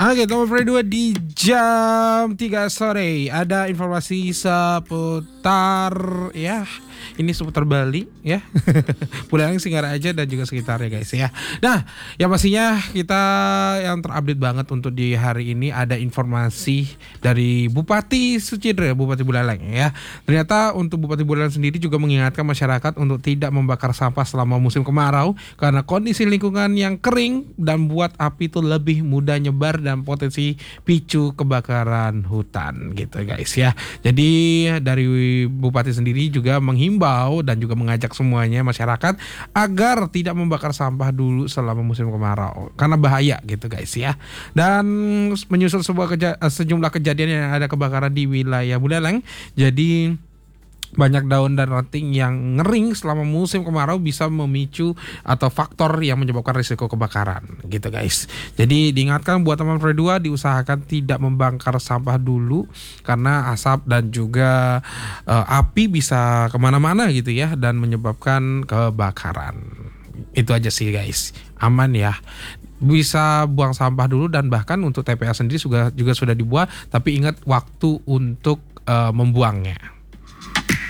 Oke, nomor Free 2 di jam 3 sore ada informasi seputar ya. Ini seputar Bali ya. Buleleng, Singaraja dan juga sekitarnya guys ya. Nah, yang pastinya kita yang terupdate banget untuk di hari ini ada informasi dari Bupati Sucidre, Bupati Buleleng ya. Ternyata untuk Bupati Buleleng sendiri juga mengingatkan masyarakat untuk tidak membakar sampah selama musim kemarau karena kondisi lingkungan yang kering dan buat api itu lebih mudah nyebar dan potensi picu kebakaran hutan gitu guys ya. Jadi dari Bupati sendiri juga menghimbau dan juga mengajak semuanya masyarakat agar tidak membakar sampah dulu selama musim kemarau karena bahaya gitu guys ya. Dan menyusul sejumlah kejadian yang ada kebakaran di wilayah Buleleng, jadi banyak daun dan ranting yang ngering selama musim kemarau bisa memicu atau faktor yang menyebabkan risiko kebakaran gitu guys. Jadi diingatkan buat teman Free 2 diusahakan tidak membakar sampah dulu karena asap dan juga api bisa kemana-mana gitu ya dan menyebabkan kebakaran. Itu aja sih guys, aman ya. Bisa buang sampah dulu dan bahkan untuk TPA sendiri juga sudah dibuat, tapi ingat waktu untuk membuangnya.